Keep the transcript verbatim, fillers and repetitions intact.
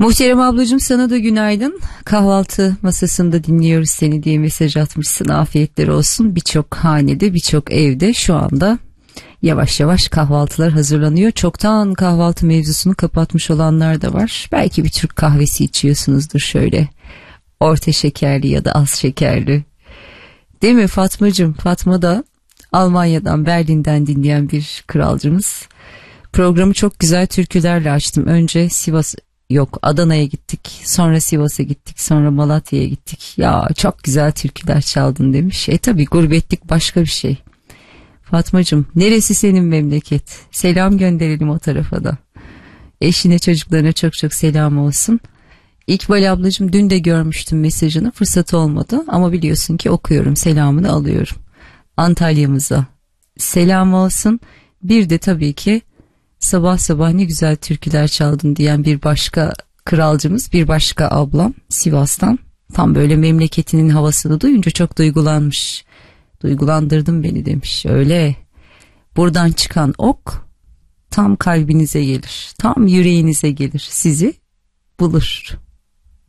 Muhterem ablacığım, sana da günaydın. Kahvaltı masasında dinliyoruz seni diye mesaj atmışsın. Afiyetler olsun. Birçok hanede, birçok evde şu anda yavaş yavaş kahvaltılar hazırlanıyor. Çoktan kahvaltı mevzusunu kapatmış olanlar da var. Belki bir Türk kahvesi içiyorsunuzdur şöyle. Orta şekerli ya da az şekerli. Değil mi Fatmacığım? Fatma da Almanya'dan, Berlin'den dinleyen bir kralcımız. Programı çok güzel türkülerle açtım. Önce Sivas, yok Adana'ya gittik. Sonra Sivas'a gittik. Sonra Malatya'ya gittik. Ya çok güzel türküler çaldın demiş. E tabi gurbetlik başka bir şey. Fatmacığım, neresi senin memleket? Selam gönderelim o tarafa da. Eşine, çocuklarına çok çok selam olsun. İkbal ablacığım, dün de görmüştüm mesajını, fırsat olmadı ama biliyorsun ki okuyorum, selamını alıyorum. Antalya'mıza selam olsun. Bir de tabii ki sabah sabah ne güzel türküler çaldın diyen bir başka kralcımız, bir başka ablam Sivas'tan. Tam böyle memleketinin havasını duyunca çok duygulanmış. Duygulandırdın beni demiş. Öyle, buradan çıkan ok tam kalbinize gelir, tam yüreğinize gelir, sizi bulur.